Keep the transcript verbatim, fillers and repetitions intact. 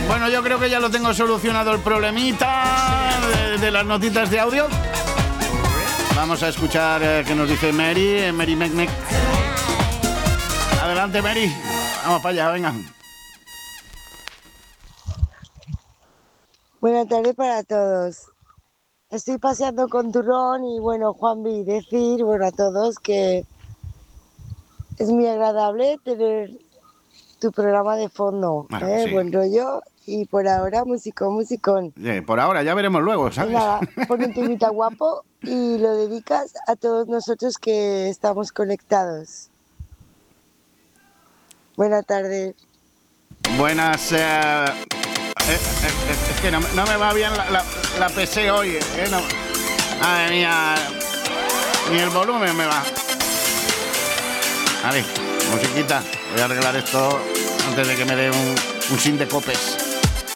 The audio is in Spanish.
Bueno, yo creo que ya lo tengo solucionado el problemita de, de las notitas de audio. Vamos a escuchar eh, qué nos dice Mary, eh, Mary Mecmec. Adelante, Mary. Vamos para allá, venga. Buenas tardes para todos. Estoy paseando con Turrón y bueno, Juanvi, decir, bueno, a todos que es muy agradable tener tu programa de fondo, Bueno, ¿eh? sí. Buen rollo y por ahora músico, musicón. Eh, por ahora, ya veremos luego, Y ¿sabes? nada, pon un temita guapo y lo dedicas a todos nosotros que estamos conectados. Buenas tardes. Buenas. Eh, eh, eh, es que no, no me va bien la, la, la P C hoy. Eh, no. Madre mía. Ni el volumen me va. Vale, musiquita. Voy a arreglar esto antes de que me dé un, un sin de copes.